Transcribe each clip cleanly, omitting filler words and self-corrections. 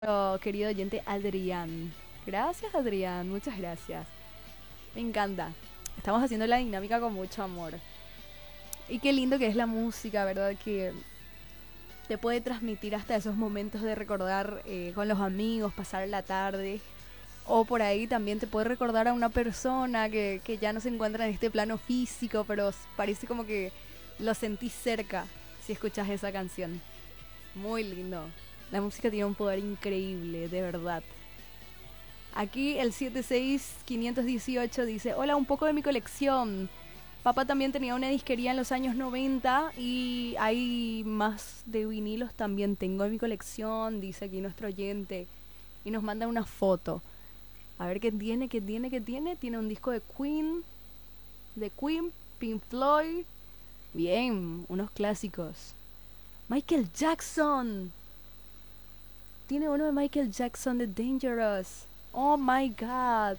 querido oyente Adrián. Gracias, Adrián, muchas gracias. Me encanta. Estamos haciendo la dinámica con mucho amor. Y qué lindo que es la música, ¿verdad? Que te puede transmitir hasta esos momentos de recordar con los amigos, pasar la tarde. O por ahí también te puede recordar a una persona que ya no se encuentra en este plano físico, pero parece como que lo sentís cerca si escuchas esa canción. Muy lindo. La música tiene un poder increíble, de verdad. Aquí el 76518 dice, hola, un poco de mi colección. Papá también tenía una disquería en los años 90 y hay más de vinilos también tengo en mi colección, dice aquí nuestro oyente. Y nos manda una foto. A ver qué tiene, qué tiene, qué tiene. Tiene un disco de Queen, Pink Floyd. Bien, unos clásicos. Michael Jackson. Tiene uno de Michael Jackson de Dangerous. Oh my god.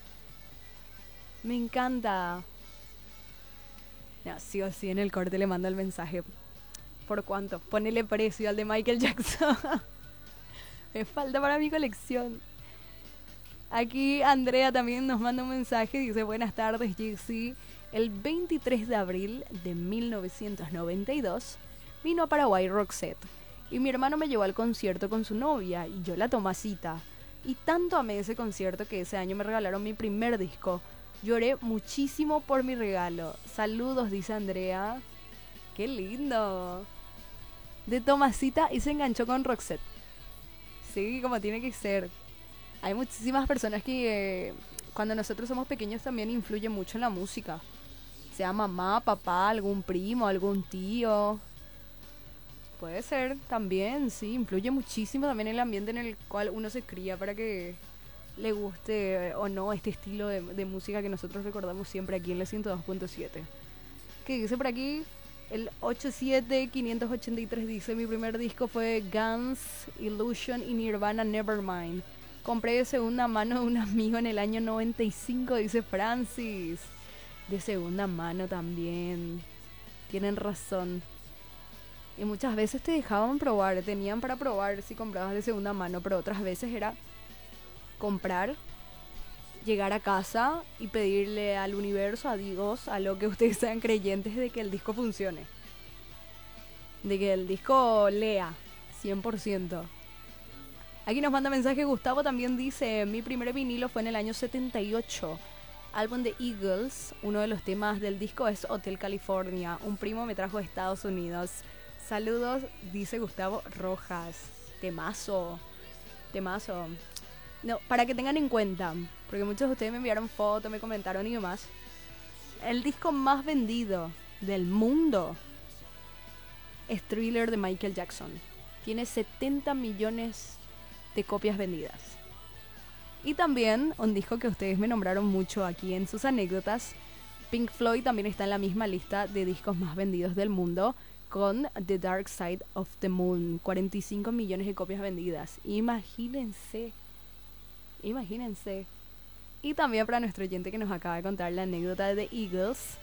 Me encanta. No, sí o sí en el corte le mando el mensaje. ¿Por cuánto? Ponele precio al de Michael Jackson. Me falta para mi colección. Aquí Andrea también nos manda un mensaje. Dice, buenas tardes, Jessy. El 23 de abril de 1992 vino a Paraguay Roxette. Y mi hermano me llevó al concierto con su novia y yo la tomé a cita. Y tanto amé ese concierto que ese año me regalaron mi primer disco. Lloré muchísimo por mi regalo. Saludos, dice Andrea. Qué lindo. De Tomasita y se enganchó con Roxette. Sí, como tiene que ser. Hay muchísimas personas que cuando nosotros somos pequeños también influye mucho en la música. Sea mamá, papá, algún primo, algún tío. Puede ser también, sí. Influye muchísimo también el ambiente en el cual uno se cría para que le guste o no este estilo de música que nosotros recordamos siempre aquí en la 102.7. ¿Qué dice por aquí? El 87583 dice, mi primer disco fue Guns, Illusion y Nirvana Nevermind. Compré de segunda mano de un amigo en el año 95, dice Francis. De segunda mano también. Tienen razón. Y muchas veces te dejaban probar, tenían para probar si comprabas de segunda mano, pero otras veces era comprar, llegar a casa y pedirle al universo, a Dios, a lo que ustedes sean creyentes de que el disco funcione. De que el disco lea 100%. Aquí nos manda mensaje Gustavo, también dice, mi primer vinilo fue en el año 78. Álbum de Eagles, uno de los temas del disco es Hotel California. Un primo me trajo de Estados Unidos. Saludos, dice Gustavo Rojas. Temazo, temazo. No, para que tengan en cuenta, porque muchos de ustedes me enviaron fotos, me comentaron y demás. El disco más vendido del mundo es Thriller de Michael Jackson. Tiene 70 millones de copias vendidas. Y también un disco que ustedes me nombraron mucho aquí en sus anécdotas. Pink Floyd también está en la misma lista de discos más vendidos del mundo con The Dark Side of the Moon. 45 millones de copias vendidas. Imagínense. Imagínense. Y también para nuestro oyente que nos acaba de contar la anécdota de The Eagles.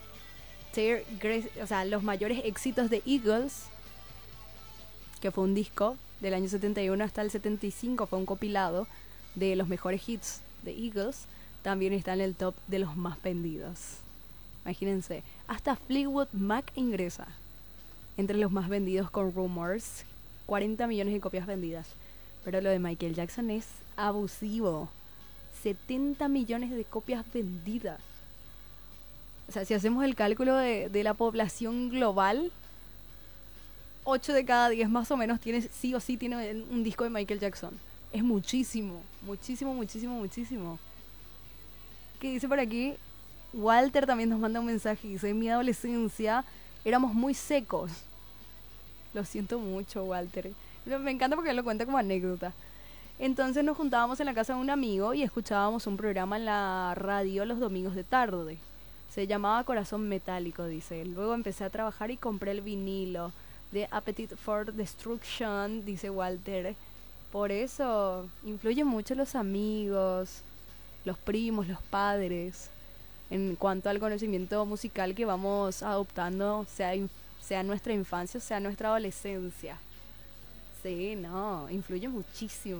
O sea, los mayores éxitos de Eagles, que fue un disco del año 71 hasta el 75, fue un compilado de los mejores hits de Eagles, también está en el top de los más vendidos. Imagínense, hasta Fleetwood Mac ingresa entre los más vendidos con Rumors, 40 millones de copias vendidas. Pero lo de Michael Jackson es abusivo, 70 millones de copias vendidas. O sea, si hacemos el cálculo de la población global, 8 de cada 10 más o menos tiene, sí o sí tiene un disco de Michael Jackson. Es muchísimo, muchísimo, muchísimo, muchísimo. ¿Qué dice por aquí? Walter también nos manda un mensaje. Dice, en mi adolescencia éramos muy secos. Lo siento mucho, Walter. Me encanta porque él lo cuenta como anécdota. Entonces nos juntábamos en la casa de un amigo y escuchábamos un programa en la radio los domingos de tarde. Se llamaba Corazón Metálico, dice. Luego empecé a trabajar y compré el vinilo de Appetite for Destruction, dice Walter. Por eso influyen mucho los amigos, los primos, los padres, en cuanto al conocimiento musical que vamos adoptando, sea nuestra infancia, sea nuestra adolescencia. Sí, no, influye muchísimo.